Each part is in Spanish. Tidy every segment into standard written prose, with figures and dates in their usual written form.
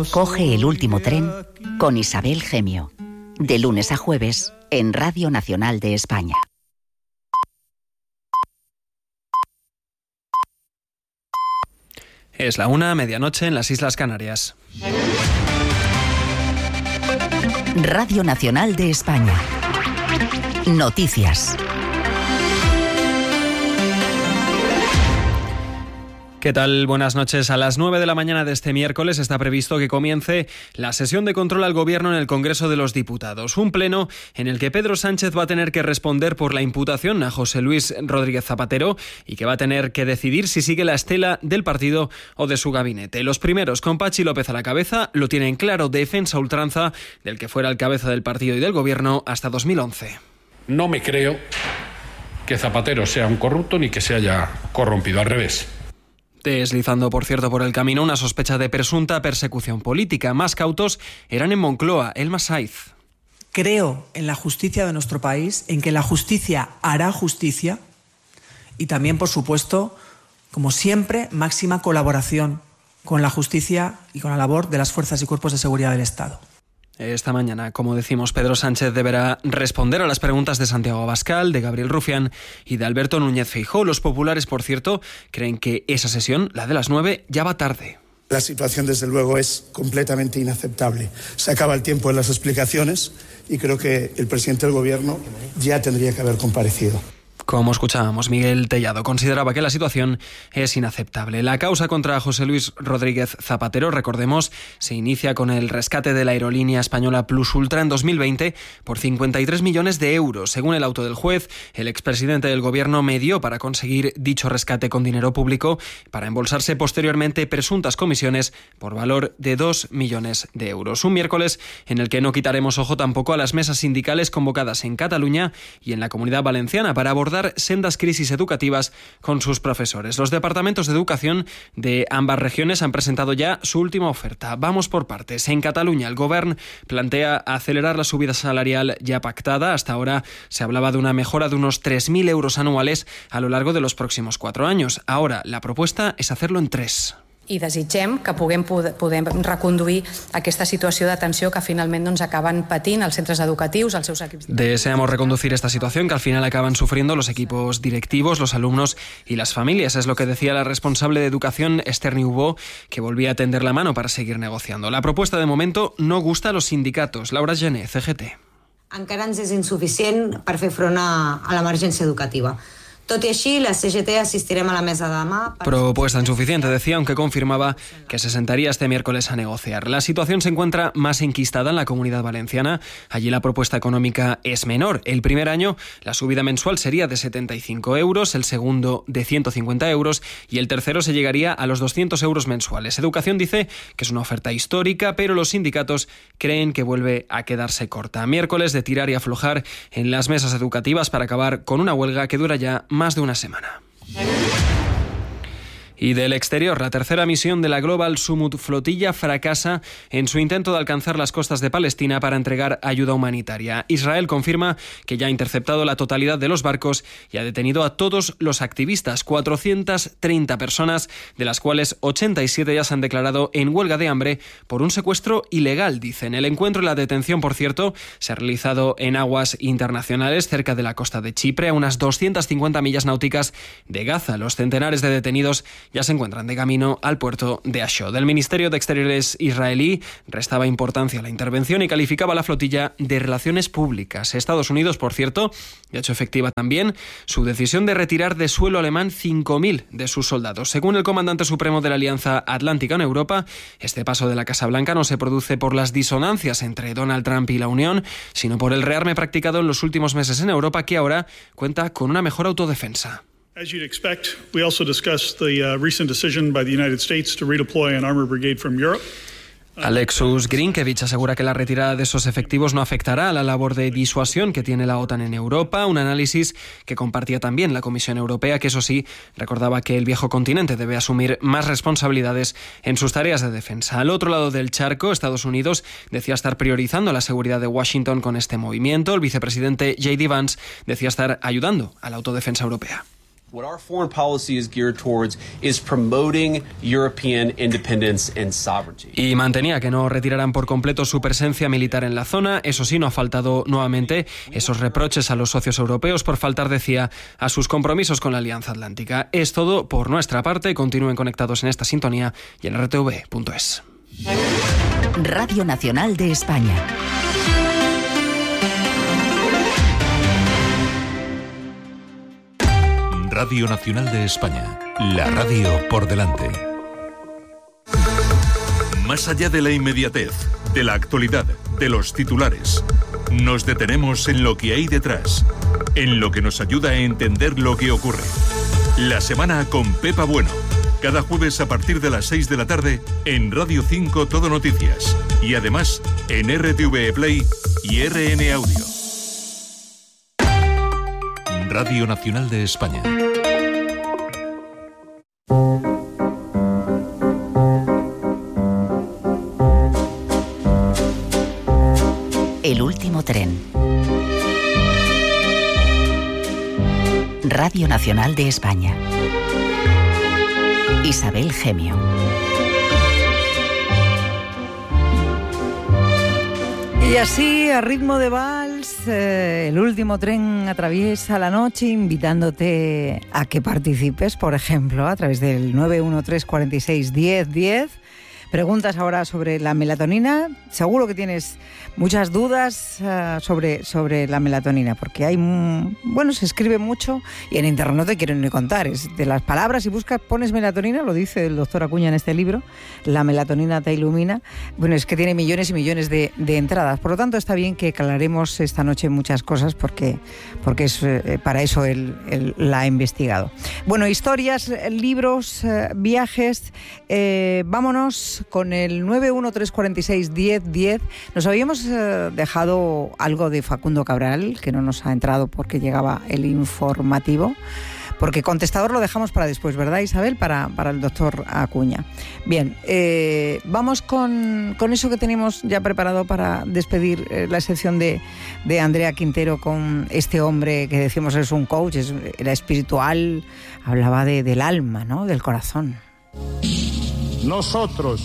Coge el último tren con Isabel Gemio. De lunes a jueves en Radio Nacional de España. Es la 1:00, medianoche en las Islas Canarias. Radio Nacional de España. Noticias. ¿Qué tal? Buenas noches. A las 9 de la mañana de este miércoles está previsto que comience la sesión de control al Gobierno en el Congreso de los Diputados. Un pleno en el que Pedro Sánchez va a tener que responder por la imputación a José Luis Rodríguez Zapatero y que va a tener que decidir si sigue la estela del partido o de su gabinete. Los primeros, con Patxi López a la cabeza, lo tienen claro: defensa a ultranza del que fuera el cabeza del partido y del Gobierno hasta 2011. No me creo que Zapatero sea un corrupto ni que se haya corrompido, al revés. Deslizando, por cierto, por el camino una sospecha de presunta persecución política. Más cautos eran en Moncloa. Elma Saiz. Creo en la justicia de nuestro país, en que la justicia hará justicia y también, por supuesto, como siempre, máxima colaboración con la justicia y con la labor de las fuerzas y cuerpos de seguridad del Estado. Esta mañana, como decimos, Pedro Sánchez deberá responder a las preguntas de Santiago Abascal, de Gabriel Rufián y de Alberto Núñez Feijóo. Los populares, por cierto, creen que esa sesión, la de las 9, ya va tarde. La situación, desde luego, es completamente inaceptable. Se acaba el tiempo en las explicaciones y creo que el presidente del Gobierno ya tendría que haber comparecido. Como escuchábamos, Miguel Tellado consideraba que la situación es inaceptable. La causa contra José Luis Rodríguez Zapatero, recordemos, se inicia con el rescate de la aerolínea española Plus Ultra en 2020 por 53 millones de euros. Según el auto del juez, el expresidente del Gobierno medió para conseguir dicho rescate con dinero público para embolsarse posteriormente presuntas comisiones por valor de 2 millones de euros. Un miércoles en el que no quitaremos ojo tampoco a las mesas sindicales convocadas en Cataluña y en la Comunidad Valenciana para abordar sendas crisis educativas con sus profesores. Los departamentos de educación de ambas regiones han presentado ya su última oferta. Vamos por partes. En Cataluña, el Govern plantea acelerar la subida salarial ya pactada. Hasta ahora se hablaba de una mejora de unos 3.000 euros anuales a lo largo de los próximos 4 años. Ahora, la propuesta es hacerlo en 3. I desitgem que podem reconduir aquesta situació de tensió que finalment acaben patint els centres educatius, els seus equips. Deseamos reconducir esta situación que al final acaban sufriendo los equipos directivos, los alumnos y las familias. Es lo que decía la responsable de educación, Esther Niubó, que volvía a tender la mano para seguir negociando. La propuesta de momento no gusta a los sindicatos. Laura Gené, CGT. Encara ens és insuficient per fer front a l'emergència educativa. Tot i així, la CGT asistirem a la mesa de demà. Propuesta insuficiente, decía, aunque confirmaba que se sentaría este miércoles a negociar. La situación se encuentra más enquistada en la Comunidad Valenciana. Allí la propuesta económica es menor. El primer año la subida mensual sería de 75 euros, el segundo de 150 euros y el tercero se llegaría a los 200 euros mensuales. Educación dice que es una oferta histórica, pero los sindicatos creen que vuelve a quedarse corta. Miércoles de tirar y aflojar en las mesas educativas para acabar con una huelga que dura ya más de una semana. Y del exterior, la tercera misión de la Global Summit Flotilla fracasa en su intento de alcanzar las costas de Palestina para entregar ayuda humanitaria. Israel confirma que ya ha interceptado la totalidad de los barcos y ha detenido a todos los activistas, 430 personas, de las cuales 87 ya se han declarado en huelga de hambre por un secuestro ilegal, dicen. El encuentro y la detención, por cierto, se ha realizado en aguas internacionales cerca de la costa de Chipre, a unas 250 millas náuticas de Gaza. Los centenares de detenidos ya se encuentran de camino al puerto de Ashdod. El Ministerio de Exteriores israelí restaba importancia a la intervención y calificaba a la flotilla de relaciones públicas. Estados Unidos, por cierto, ha hecho efectiva también su decisión de retirar de suelo alemán 5.000 de sus soldados. Según el comandante supremo de la Alianza Atlántica en Europa, este paso de la Casa Blanca no se produce por las disonancias entre Donald Trump y la Unión, sino por el rearme practicado en los últimos meses en Europa, que ahora cuenta con una mejor autodefensa. As you'd expect, we also discussed the recent decision by the United States to redeploy an armor brigade from Europe. Alexus Grinkevich asegura que la retirada de esos efectivos no afectará a la labor de disuasión que tiene la OTAN en Europa, un análisis que compartía también la Comisión Europea, que eso sí, recordaba que el viejo continente debe asumir más responsabilidades en sus tareas de defensa. Al otro lado del charco, Estados Unidos decía estar priorizando la seguridad de Washington con este movimiento. El vicepresidente J.D. Vance decía estar ayudando a la autodefensa europea. What our foreign policy is geared towards is promoting European independence and sovereignty. Y mantenía que no retirarán por completo su presencia militar en la zona. Eso sí, no ha faltado nuevamente esos reproches a los socios europeos por faltar, decía, a sus compromisos con la Alianza Atlántica. Es todo por nuestra parte. Continúen conectados en esta sintonía y en rtv.es. Radio Nacional de España. Radio Nacional de España, la radio por delante. Más allá de la inmediatez, de la actualidad, de los titulares, nos detenemos en lo que hay detrás, en lo que nos ayuda a entender lo que ocurre. La semana con Pepa Bueno, cada jueves a partir de las 6 de la tarde en Radio 5 Todo Noticias y además en RTV Play y RN Audio. Radio Nacional de España. El último tren. Radio Nacional de España. Isabel Gemio. Y así, a ritmo de vals, el último tren atraviesa la noche invitándote a que participes, por ejemplo, a través del 913 46 10 10. Preguntas ahora sobre la melatonina. Seguro que tienes muchas dudas sobre la melatonina, porque hay, se escribe mucho y en internet no te quieren ni contar. Es de las palabras, si buscas, pones melatonina, lo dice el doctor Acuña en este libro, la melatonina te ilumina. Bueno, es que tiene millones y millones de entradas. Por lo tanto, está bien que aclaremos esta noche muchas cosas porque es para eso él la ha investigado. Bueno, historias, libros, viajes. Vámonos con el 913 46 10 10. Nos habíamos dejado algo de Facundo Cabral, que no nos ha entrado porque llegaba el informativo, porque contestador lo dejamos para después, ¿verdad, Isabel? Para el doctor Acuña. Bien, vamos con eso que tenemos ya preparado para despedir la sección de Andrea Quintero con este hombre que decimos es un coach, era espiritual, hablaba del alma, ¿no? Del corazón. Nosotros,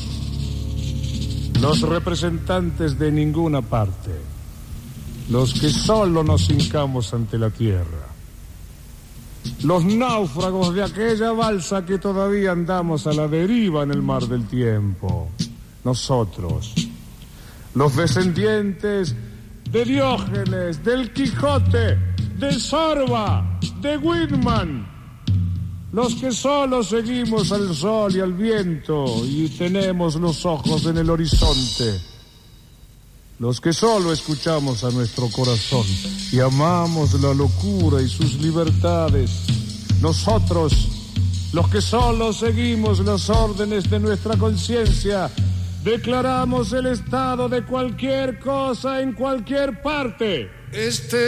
los representantes de ninguna parte, los que solo nos hincamos ante la tierra, los náufragos de aquella balsa que todavía andamos a la deriva en el mar del tiempo, nosotros, los descendientes de Diógenes, del Quijote, de Sorba, de Whitman, los que solo seguimos al sol y al viento y tenemos los ojos en el horizonte, los que solo escuchamos a nuestro corazón y amamos la locura y sus libertades, nosotros, los que solo seguimos las órdenes de nuestra conciencia, declaramos el estado de cualquier cosa en cualquier parte.